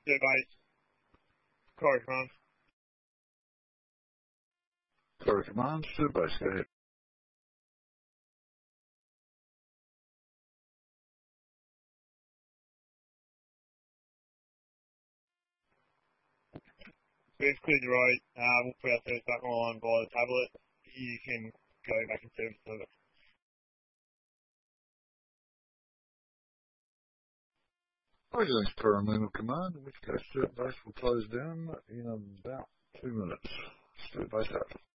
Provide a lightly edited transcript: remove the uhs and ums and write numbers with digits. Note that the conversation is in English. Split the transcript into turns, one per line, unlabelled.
Device. Car command.
Car command, device, go ahead.
We've cleared the road. We'll put our service back on via the tablet. You can go back and service it.
Residence Paramount Command, in which case Sturt Base will close down in about 2 minutes. Sturt Base out.